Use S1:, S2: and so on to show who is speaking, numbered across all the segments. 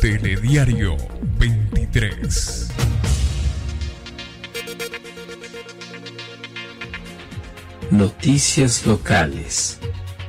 S1: Telediario 23.
S2: Noticias locales.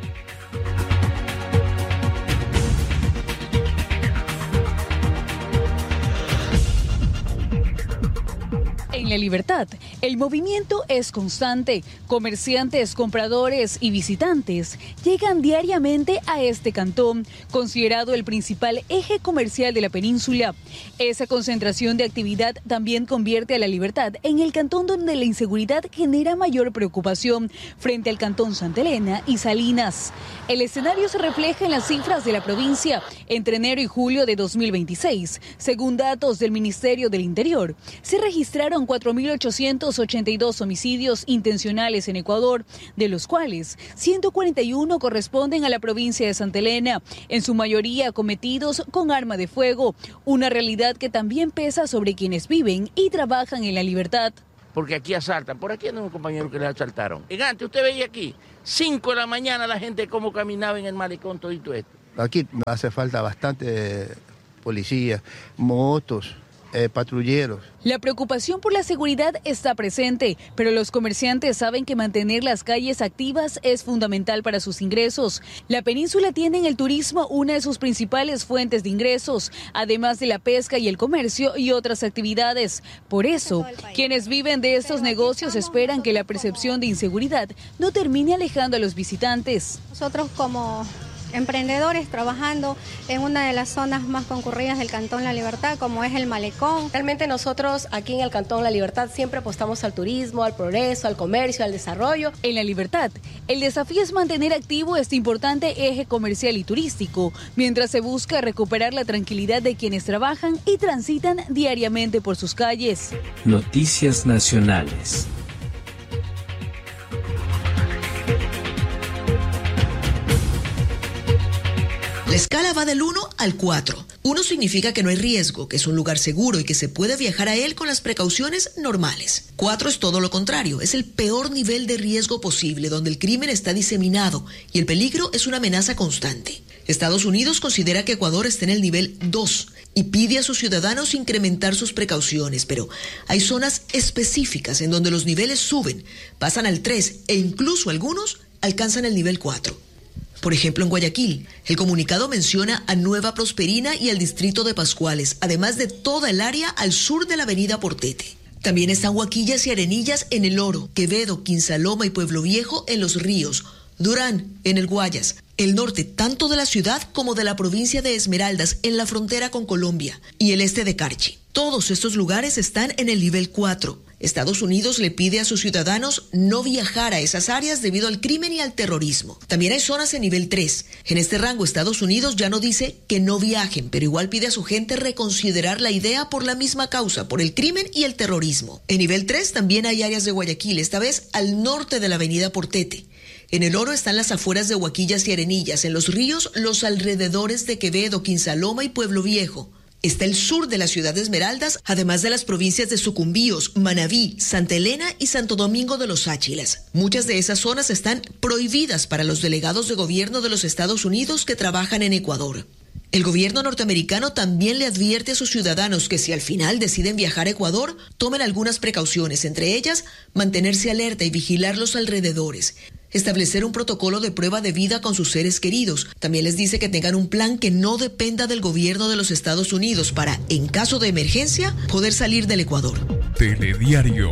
S3: En La Libertad, el movimiento es constante. Comerciantes, compradores y visitantes llegan diariamente a este cantón, considerado el principal eje comercial de la península. Esa concentración de actividad también convierte a La Libertad en el cantón donde la inseguridad genera mayor preocupación frente al cantón Santa Elena y Salinas. El escenario se refleja en las cifras de la provincia. Entre enero y julio de 2026, según datos del Ministerio del Interior, se registraron 4.882 homicidios intencionales en Ecuador, de los cuales 141 corresponden a la provincia de Santa Elena, en su mayoría cometidos con arma de fuego, una realidad que también pesa sobre quienes viven y trabajan en La Libertad.
S4: Porque aquí asaltan, por aquí hay un compañero que les asaltaron. Y antes usted veía aquí, 5 de la mañana la gente cómo caminaba en el malecón, todito esto.
S5: Aquí hace falta bastante policías, motos, patrulleros.
S3: La preocupación por la seguridad está presente, pero los comerciantes saben que mantener las calles activas es fundamental para sus ingresos. La península tiene en el turismo una de sus principales fuentes de ingresos, además de la pesca y el comercio y otras actividades. Por eso, quienes viven de estos negocios esperan que la percepción de inseguridad no termine alejando a los visitantes.
S6: Nosotros como emprendedores trabajando en una de las zonas más concurridas del Cantón La Libertad, como es el Malecón.
S7: Realmente nosotros aquí en el Cantón La Libertad siempre apostamos al turismo, al progreso, al comercio, al desarrollo.
S3: En La Libertad, el desafío es mantener activo este importante eje comercial y turístico, mientras se busca recuperar la tranquilidad de quienes trabajan y transitan diariamente por sus calles.
S2: Noticias nacionales.
S8: La escala va del 1 al 4. 1 significa que no hay riesgo, que es un lugar seguro y que se puede viajar a él con las precauciones normales. 4 es todo lo contrario, es el peor nivel de riesgo posible, donde el crimen está diseminado y el peligro es una amenaza constante. Estados Unidos considera que Ecuador está en el nivel 2 y pide a sus ciudadanos incrementar sus precauciones, pero hay zonas específicas en donde los niveles suben, pasan al 3 e incluso algunos alcanzan el nivel 4. Por ejemplo, en Guayaquil, el comunicado menciona a Nueva Prosperina y al distrito de Pascuales, además de toda el área al sur de la avenida Portete. También están Huaquillas y Arenillas en El Oro, Quevedo, Quinsaloma y Pueblo Viejo en Los Ríos, Durán en el Guayas, el norte tanto de la ciudad como de la provincia de Esmeraldas en la frontera con Colombia y el este de Carchi. Todos estos lugares están en el nivel 4. Estados Unidos le pide a sus ciudadanos no viajar a esas áreas debido al crimen y al terrorismo. También hay zonas en nivel 3. En este rango, Estados Unidos ya no dice que no viajen, pero igual pide a su gente reconsiderar la idea por la misma causa, por el crimen y el terrorismo. En nivel 3 también hay áreas de Guayaquil, esta vez al norte de la avenida Portete. En El Oro están las afueras de Huaquillas y Arenillas, en Los Ríos los alrededores de Quevedo, Quinsaloma y Pueblo Viejo. Está el sur de la ciudad de Esmeraldas, además de las provincias de Sucumbíos, Manabí, Santa Elena y Santo Domingo de los Áchilas. Muchas de esas zonas están prohibidas para los delegados de gobierno de los Estados Unidos que trabajan en Ecuador. El gobierno norteamericano también le advierte a sus ciudadanos que si al final deciden viajar a Ecuador, tomen algunas precauciones, entre ellas mantenerse alerta y vigilar los alrededores. Establecer un protocolo de prueba de vida con sus seres queridos. También les dice que tengan un plan que no dependa del gobierno de los Estados Unidos para, en caso de emergencia, poder salir del Ecuador.
S1: Telediario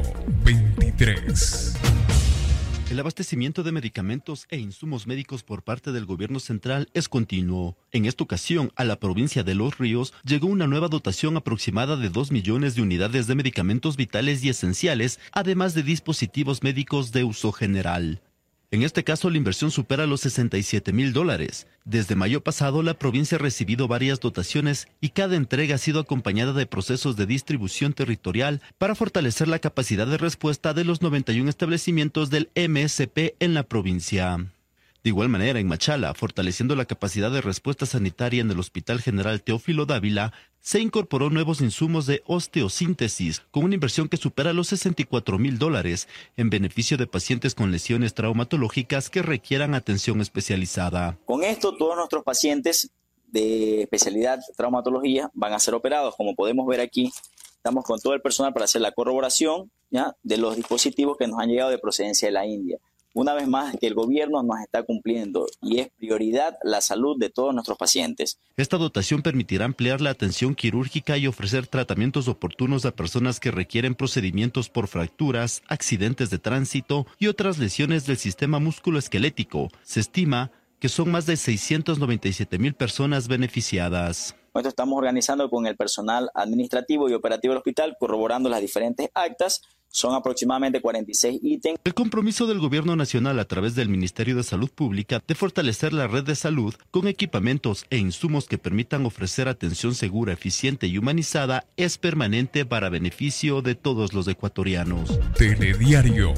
S1: 23.
S9: El abastecimiento de medicamentos e insumos médicos por parte del gobierno central es continuo. En esta ocasión, a la provincia de Los Ríos llegó una nueva dotación aproximada de 2 millones de unidades de medicamentos vitales y esenciales, además de dispositivos médicos de uso general. En este caso, la inversión supera los $67,000. Desde mayo pasado, la provincia ha recibido varias dotaciones y cada entrega ha sido acompañada de procesos de distribución territorial para fortalecer la capacidad de respuesta de los 91 establecimientos del MSP en la provincia. De igual manera, en Machala, fortaleciendo la capacidad de respuesta sanitaria en el Hospital General Teófilo Dávila, se incorporó nuevos insumos de osteosíntesis con una inversión que supera los $64,000 en beneficio de pacientes con lesiones traumatológicas que requieran atención especializada.
S10: Con esto, todos nuestros pacientes de especialidad traumatología van a ser operados. Como podemos ver aquí, estamos con todo el personal para hacer la corroboración, ¿ya?, de los dispositivos que nos han llegado de procedencia de la India. Una vez más, que el gobierno nos está cumpliendo y es prioridad la salud de todos nuestros pacientes.
S9: Esta dotación permitirá ampliar la atención quirúrgica y ofrecer tratamientos oportunos a personas que requieren procedimientos por fracturas, accidentes de tránsito y otras lesiones del sistema musculoesquelético. Se estima que son más de 697,000 personas beneficiadas.
S10: Nosotros estamos organizando con el personal administrativo y operativo del hospital, corroborando las diferentes actas. Son aproximadamente 46 ítems.
S9: El compromiso del Gobierno Nacional a través del Ministerio de Salud Pública de fortalecer la red de salud con equipamientos e insumos que permitan ofrecer atención segura, eficiente y humanizada es permanente para beneficio de todos los ecuatorianos.
S1: Telediario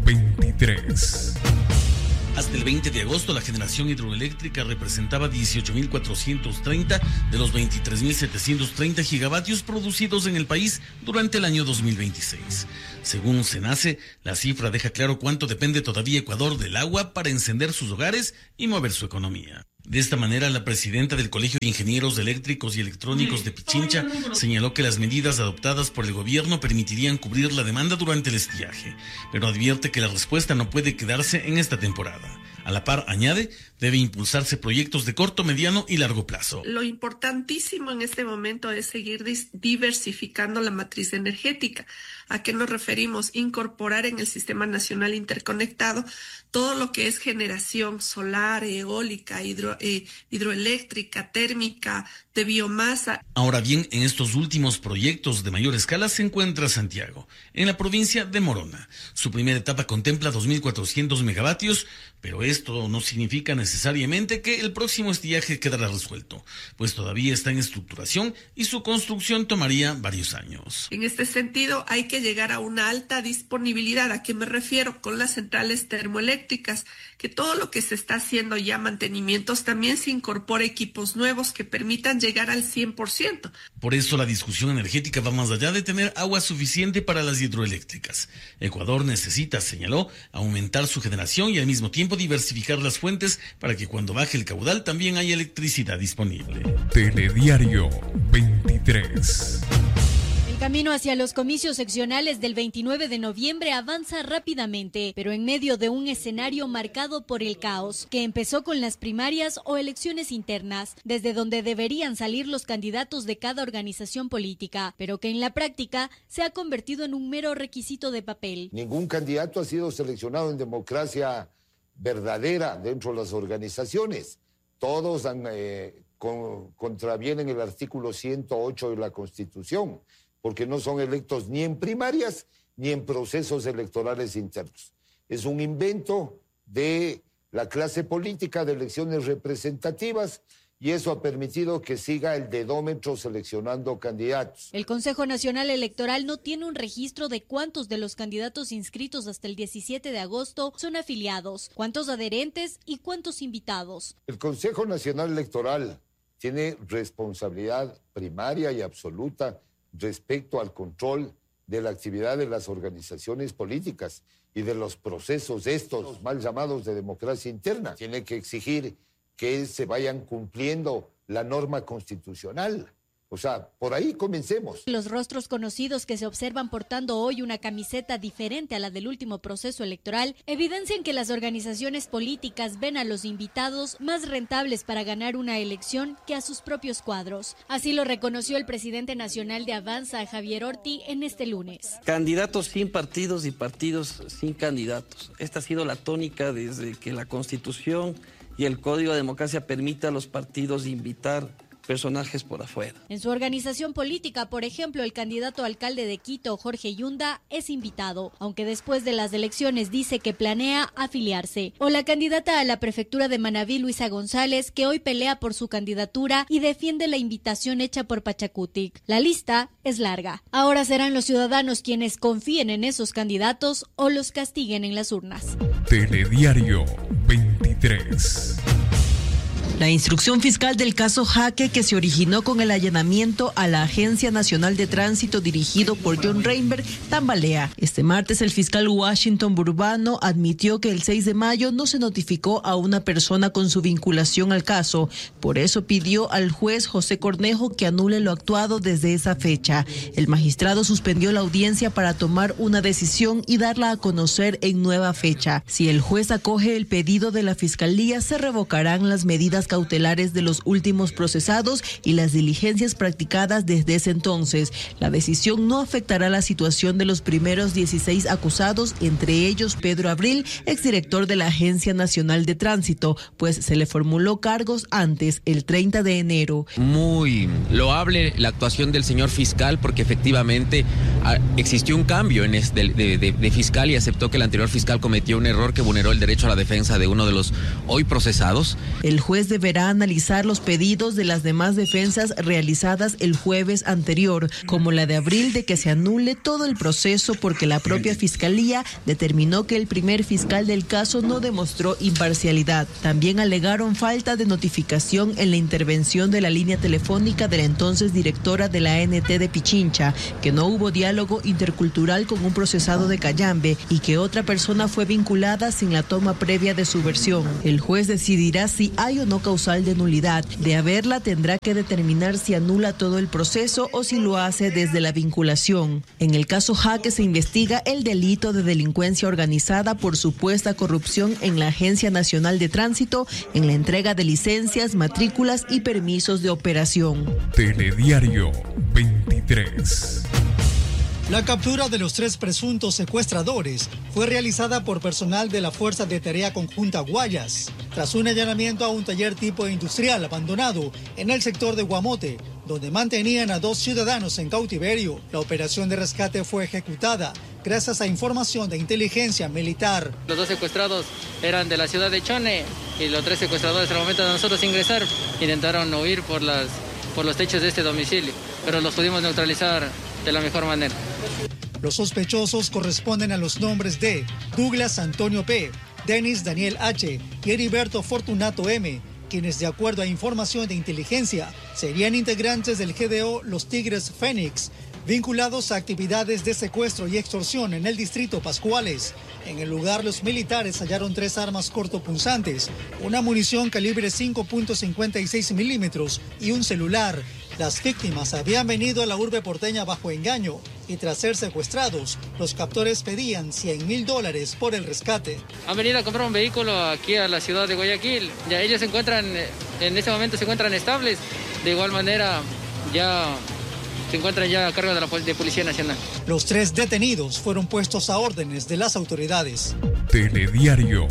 S1: 23.
S11: Hasta el 20 de agosto, la generación hidroeléctrica representaba 18.430 de los 23.730 gigavatios producidos en el país durante el año 2026. Según SENACE, la cifra deja claro cuánto depende todavía Ecuador del agua para encender sus hogares y mover su economía. De esta manera, la presidenta del Colegio de Ingenieros Eléctricos y Electrónicos de Pichincha señaló que las medidas adoptadas por el gobierno permitirían cubrir la demanda durante el estiaje, pero advierte que la respuesta no puede quedarse en esta temporada. A la par, añade, debe impulsarse proyectos de corto, mediano y largo plazo.
S12: Lo importantísimo en este momento es seguir diversificando la matriz energética. ¿A qué nos referimos? Incorporar en el Sistema Nacional Interconectado todo lo que es generación solar, eólica, hidroeléctrica, térmica, de biomasa.
S11: Ahora bien, en estos últimos proyectos de mayor escala se encuentra Santiago, en la provincia de Morona. Su primera etapa contempla 2.400 megavatios, pero esto no significa necesariamente que el próximo estiaje quedará resuelto, pues todavía está en estructuración y su construcción tomaría varios años.
S12: En este sentido, hay que llegar a una alta disponibilidad. ¿A qué me refiero? Con las centrales termoeléctricas, que todo lo que se está haciendo ya mantenimientos, también se incorpora equipos nuevos que permitan llegar al 100%.
S11: Por eso la discusión energética va más allá de tener agua suficiente para las hidroeléctricas. Ecuador necesita, señaló, aumentar su generación y al mismo tiempo diversificar las fuentes para que cuando baje el caudal también haya electricidad disponible.
S1: Telediario 23.
S13: El camino hacia los comicios seccionales del 29 de noviembre avanza rápidamente, pero en medio de un escenario marcado por el caos, que empezó con las primarias o elecciones internas, desde donde deberían salir los candidatos de cada organización política, pero que en la práctica se ha convertido en un mero requisito de papel.
S14: Ningún candidato ha sido seleccionado en democracia verdadera dentro de las organizaciones. Todos contravienen el artículo 108 de la Constitución, porque no son electos ni en primarias ni en procesos electorales internos. Es un invento de la clase política de elecciones representativas y eso ha permitido que siga el dedómetro seleccionando candidatos.
S13: El Consejo Nacional Electoral no tiene un registro de cuántos de los candidatos inscritos hasta el 17 de agosto son afiliados, cuántos adherentes y cuántos invitados.
S14: El Consejo Nacional Electoral tiene responsabilidad primaria y absoluta respecto al control de la actividad de las organizaciones políticas y de los procesos estos mal llamados de democracia interna. Tiene que exigir que se vayan cumpliendo la norma constitucional. O sea, por ahí comencemos.
S13: Los rostros conocidos que se observan portando hoy una camiseta diferente a la del último proceso electoral evidencian que las organizaciones políticas ven a los invitados más rentables para ganar una elección que a sus propios cuadros. Así lo reconoció el presidente nacional de Avanza, Javier Orti, en este lunes.
S15: Candidatos sin partidos y partidos sin candidatos. Esta ha sido la tónica desde que la Constitución y el Código de Democracia permite a los partidos invitar personajes por afuera.
S13: En su organización política, por ejemplo, el candidato a alcalde de Quito, Jorge Yunda, es invitado, aunque después de las elecciones dice que planea afiliarse. O la candidata a la prefectura de Manabí, Luisa González, que hoy pelea por su candidatura y defiende la invitación hecha por Pachacutic. La lista es larga. Ahora serán los ciudadanos quienes confíen en esos candidatos o los castiguen en las urnas.
S1: Telediario 23.
S16: La instrucción fiscal del caso Jaque, que se originó con el allanamiento a la Agencia Nacional de Tránsito dirigido por John Reinberg, tambalea. Este martes el fiscal Washington Burbano admitió que el 6 de mayo no se notificó a una persona con su vinculación al caso. Por eso pidió al juez José Cornejo que anule lo actuado desde esa fecha. El magistrado suspendió la audiencia para tomar una decisión y darla a conocer en nueva fecha. Si el juez acoge el pedido de la fiscalía, se revocarán las medidas cautelares de los últimos procesados y las diligencias practicadas desde ese entonces. La decisión no afectará la situación de los primeros 16 acusados, entre ellos Pedro Abril, exdirector de la Agencia Nacional de Tránsito, pues se le formuló cargos antes, el 30 de enero.
S17: Muy loable la actuación del señor fiscal, porque efectivamente existió un cambio de fiscal y aceptó que el anterior fiscal cometió un error que vulneró el derecho a la defensa de uno de los hoy procesados.
S16: El juez deberá analizar los pedidos de las demás defensas realizadas el jueves anterior, como la de Abril de que se anule todo el proceso porque la propia fiscalía determinó que el primer fiscal del caso no demostró imparcialidad. También alegaron falta de notificación en la intervención de la línea telefónica de la entonces directora de la ANT de Pichincha, que no hubo diálogo intercultural con un procesado de Cayambe y que otra persona fue vinculada sin la toma previa de su versión. El juez decidirá si hay o no causal de nulidad. De haberla, tendrá que determinar si anula todo el proceso o si lo hace desde la vinculación. En el caso Jaque se investiga el delito de delincuencia organizada por supuesta corrupción en la Agencia Nacional de Tránsito en la entrega de licencias, matrículas y permisos de operación.
S1: Telediario 23.
S18: La captura de los 3 presuntos secuestradores fue realizada por personal de la Fuerza de Tarea Conjunta Guayas, tras un allanamiento a un taller tipo industrial abandonado en el sector de Guamote, donde mantenían a 2 ciudadanos en cautiverio. La operación de rescate fue ejecutada gracias a información de inteligencia militar.
S19: Los 2 secuestrados eran de la ciudad de Chone y los 3 secuestradores al momento de nosotros ingresar intentaron huir por los techos de este domicilio, pero los pudimos neutralizar de la mejor manera.
S18: Los sospechosos corresponden a los nombres de Douglas Antonio P., Denis Daniel H. y Heriberto Fortunato M., quienes de acuerdo a información de inteligencia serían integrantes del GDO Los Tigres Fénix, vinculados a actividades de secuestro y extorsión en el distrito Pascuales. En el lugar, los militares hallaron 3 armas cortopunzantes, una munición calibre 5.56 milímetros y un celular. Las víctimas habían venido a la urbe porteña bajo engaño y tras ser secuestrados, los captores pedían $100,000 por el rescate.
S19: Han venido a comprar un vehículo aquí a la ciudad de Guayaquil. Ya ellos en este momento se encuentran estables. De igual manera, se encuentran ya a cargo de Policía Nacional.
S18: Los 3 detenidos fueron puestos a órdenes de las autoridades.
S1: Telediario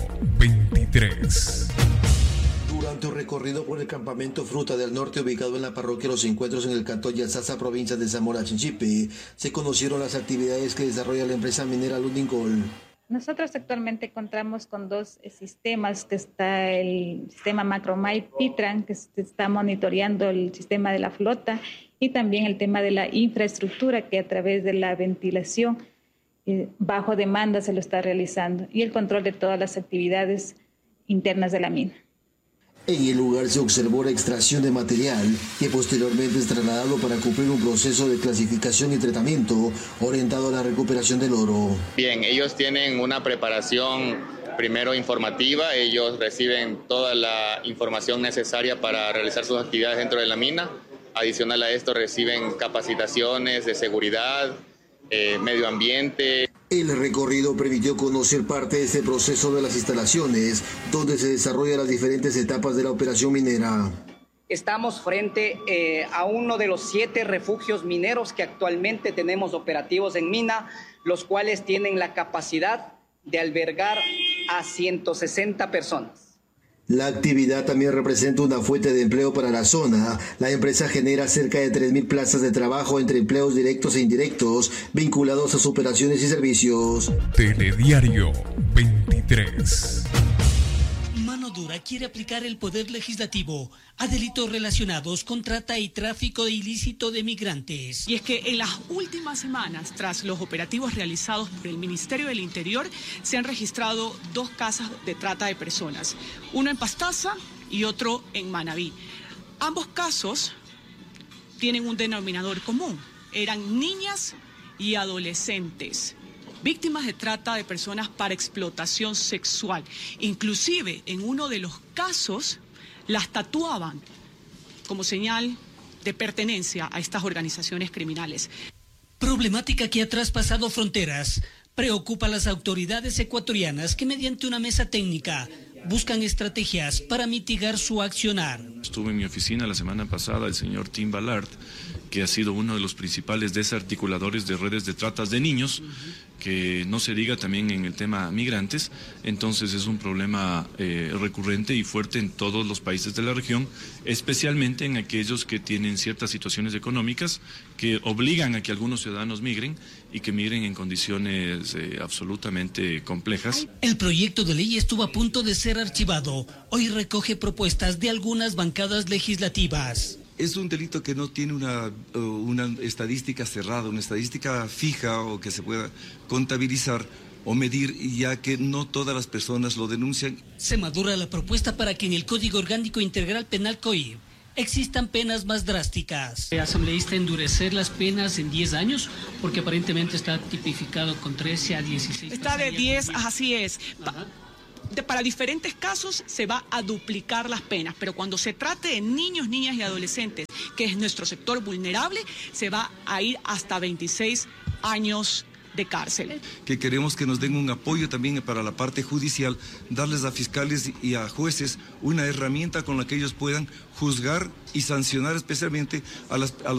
S1: 23.
S20: Durante un recorrido por el campamento Fruta del Norte, ubicado en la parroquia Los Encuentros en el cantón Yalzaza, provincia de Zamora Chinchipe, se conocieron las actividades que desarrolla la empresa minera Lundingol.
S21: Nosotros actualmente contamos con 2 sistemas, que está el sistema Macromay Pitran, que se está monitoreando el sistema de la flota, y también el tema de la infraestructura, que a través de la ventilación bajo demanda se lo está realizando, y el control de todas las actividades internas de la mina.
S20: En el lugar se observó la extracción de material que posteriormente es trasladado para cumplir un proceso de clasificación y tratamiento orientado a la recuperación del oro.
S22: Bien, ellos tienen una preparación primero informativa, ellos reciben toda la información necesaria para realizar sus actividades dentro de la mina. Adicional a esto reciben capacitaciones de seguridad, medio ambiente.
S20: El recorrido permitió conocer parte de este proceso de las instalaciones, donde se desarrollan las diferentes etapas de la operación minera.
S23: Estamos frente a uno de los 7 refugios mineros que actualmente tenemos operativos en mina, los cuales tienen la capacidad de albergar a 160 personas.
S20: La actividad también representa una fuente de empleo para la zona. La empresa genera cerca de 3.000 plazas de trabajo entre empleos directos e indirectos vinculados a sus operaciones y servicios.
S1: Telediario 23.
S24: Mano dura quiere aplicar el poder legislativo a delitos relacionados con trata y tráfico ilícito de migrantes.
S25: Y es que en las últimas semanas, tras los operativos realizados por el Ministerio del Interior, se han registrado 2 casos de trata de personas, uno en Pastaza y otro en Manabí. Ambos casos tienen un denominador común. Eran niñas y adolescentes, víctimas de trata de personas para explotación sexual. Inclusive, en uno de los casos, las tatuaban como señal de pertenencia a estas organizaciones criminales.
S24: Problemática que ha traspasado fronteras. Preocupa a las autoridades ecuatorianas que mediante una mesa técnica buscan estrategias para mitigar su accionar.
S3: Estuvo en mi oficina la semana pasada el señor Tim Ballard, que ha sido uno de los principales desarticuladores de redes de tratas de niños, que no se diga también en el tema migrantes. Entonces es un problema recurrente y fuerte en todos los países de la región, especialmente en aquellos que tienen ciertas situaciones económicas que obligan a que algunos ciudadanos migren y que migren en condiciones absolutamente complejas.
S24: El proyecto de ley estuvo a punto de ser archivado. Hoy recoge propuestas de algunas bancadas legislativas.
S4: Es un delito que no tiene una estadística cerrada, una estadística fija o que se pueda contabilizar o medir, ya que no todas las personas lo denuncian.
S24: Se madura la propuesta para que en el Código Orgánico Integral Penal COI existan penas más drásticas.
S25: Asambleísta, endurecer las penas en 10 años, porque aparentemente está tipificado con 13 a 16. Está de 10, así es. Para diferentes casos se va a duplicar las penas, pero cuando se trate de niños, niñas y adolescentes, que es nuestro sector vulnerable, se va a ir hasta 26 años de cárcel.
S4: Que queremos que nos den un apoyo también para la parte judicial, darles a fiscales y a jueces una herramienta con la que ellos puedan juzgar y sancionar especialmente a los